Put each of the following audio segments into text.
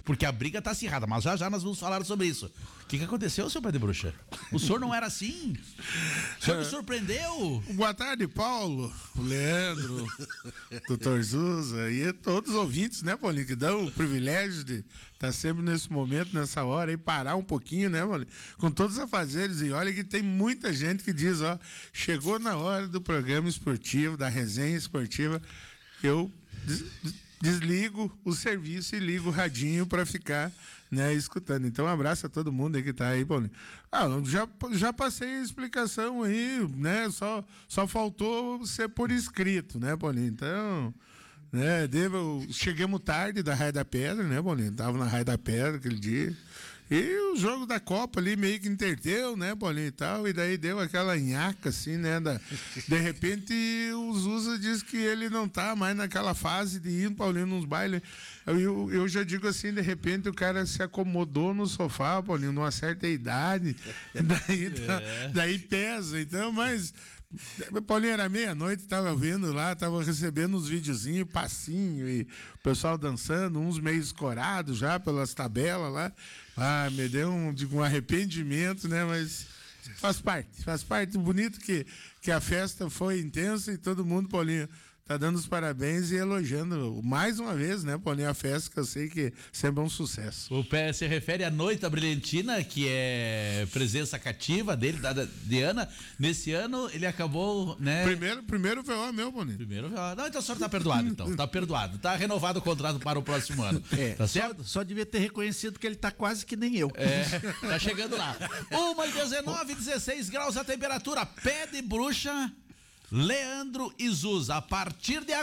porque a briga tá acirrada, mas já nós vamos falar sobre isso. O que aconteceu, seu Pé de Bruxa? O senhor não era assim? O senhor me surpreendeu? Boa tarde, Paulo, o Leandro, doutor Zuza e todos os ouvintes, né, Paulinho, que dão o privilégio de estar sempre nesse momento, nessa hora, e parar um pouquinho, né, Paulinho, com todos os afazeres. E olha que tem muita gente que diz, ó, chegou na hora do programa esportivo, da resenha esportiva, eu desligo o serviço e ligo o radinho para ficar, né, escutando. Então, um abraço a todo mundo aí que tá aí, Paulinho. Já passei a explicação aí, né, só faltou ser por escrito, né, Paulinho? Então, né, chegamos tarde da Raia da Pedra, né, Paulinho? Tava na Raia da Pedra aquele dia. E o jogo da Copa ali meio que interteu, né, Paulinho, e tal, e daí deu aquela nhaca, assim, né, de repente o Zuza diz que ele não tá mais naquela fase de ir, Paulinho, nos bailes. Eu já digo assim, de repente o cara se acomodou no sofá, Paulinho, numa certa idade, daí pesa, então, mas... Paulinho, era meia-noite, tava vendo lá, tava recebendo uns videozinhos, passinho, e o pessoal dançando, uns meio escorados já pelas tabelas lá. Ah, me deu um arrependimento, né? Mas faz parte. Bonito que a festa foi intensa e todo mundo, Paulinho, tá dando os parabéns e elogiando mais uma vez, né, Paulinho, a festa, que eu sei que sempre é um sucesso. O Pé se refere à Noite da Brilhantina, que é presença cativa dele, da Diana. Nesse ano ele acabou, né? Primeiro VO meu, Paulinho. Primeiro VO. Não, então o senhor tá perdoado, então. Tá perdoado. Tá renovado o contrato para o próximo ano. Tá certo? Só devia ter reconhecido que ele tá quase que nem eu. Tá chegando lá. 1h19, 16 graus a temperatura. Pé de Bruxa, Leandro e Zuza. A partir de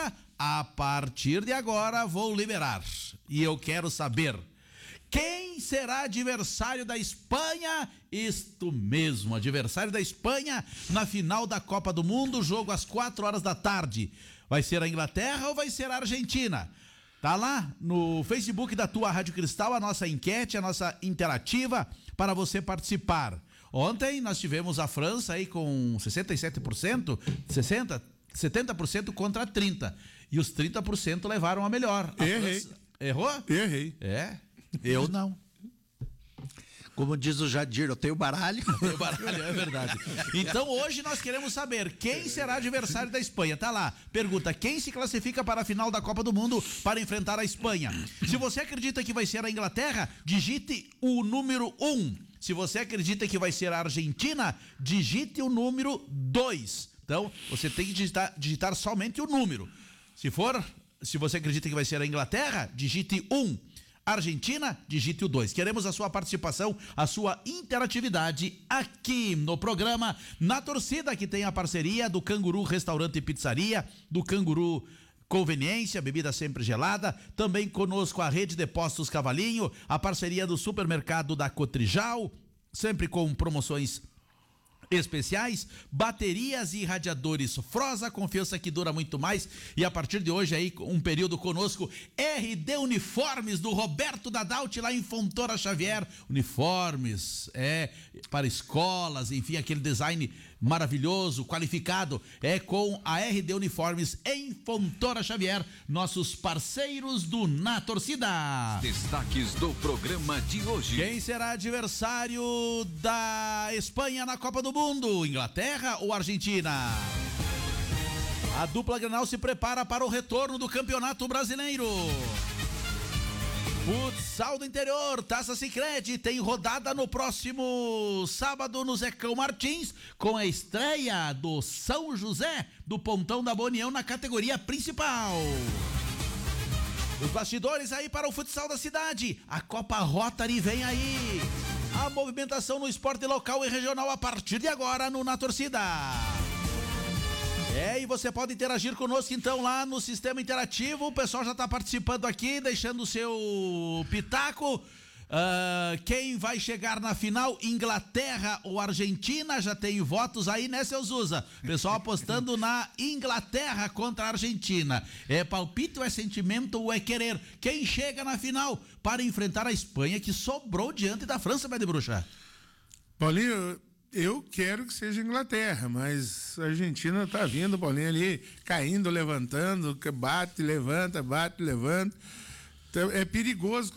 agora vou liberar. E eu quero saber quem será adversário da Espanha. Isto mesmo, adversário da Espanha na final da Copa do Mundo, jogo às 4 da tarde. Vai ser a Inglaterra ou vai ser a Argentina? Tá lá no Facebook da tua Rádio Cristal a nossa enquete, a nossa interativa para você participar. Ontem nós tivemos a França aí com 67%, 70% contra 30%. E os 30% levaram a melhor. Errei. França... Errou? Errei. Eu não. Como diz o Jadir, eu tenho baralho. É verdade. Então hoje nós queremos saber quem será adversário da Espanha. Tá lá, pergunta: quem se classifica para a final da Copa do Mundo para enfrentar a Espanha? Se você acredita que vai ser a Inglaterra, digite o número 1. Se você acredita que vai ser a Argentina, digite o número 2. Então, você tem que digitar somente o número. Se você acredita que vai ser a Inglaterra, digite 1. Argentina, digite o 2. Queremos a sua participação, a sua interatividade aqui no programa Na Torcida, que tem a parceria do Canguru Restaurante e Pizzaria, do Canguru Conveniência, bebida sempre gelada. Também conosco a Rede de Postos Cavalinho, a parceria do Supermercado da Cotrijal, sempre com promoções especiais, baterias e radiadores Frosa, confiança que dura muito mais. E a partir de hoje aí, um período conosco, RD Uniformes do Roberto Dadalt lá em Fontoura Xavier. Uniformes, para escolas, enfim, aquele design maravilhoso, qualificado, com a RD Uniformes em Fontoura Xavier, nossos parceiros do Na Torcida. Destaques do programa de hoje. Quem será adversário da Espanha na Copa do Mundo? Inglaterra ou Argentina? A dupla Grenal se prepara para o retorno do Campeonato Brasileiro. Futsal do Interior, Taça Sicredi, tem rodada no próximo sábado no Zecão Martins, com a estreia do São José, do Pontão da Boa União na categoria principal. Os bastidores aí para o futsal da cidade, a Copa Rotary vem aí. A movimentação no esporte local e regional a partir de agora no Na Torcida. E você pode interagir conosco então lá no sistema interativo. O pessoal já está participando aqui, deixando o seu pitaco. Quem vai chegar na final, Inglaterra ou Argentina? Já tem votos aí, né, seu Zuza? Pessoal apostando na Inglaterra contra a Argentina. É palpite ou é sentimento ou é querer? Quem chega na final para enfrentar a Espanha, que sobrou diante da França, Pé de Bruxa? Paulinho, eu quero que seja Inglaterra, mas a Argentina tá vindo, Paulinho, ali caindo, levantando, bate, levanta. Então, é perigoso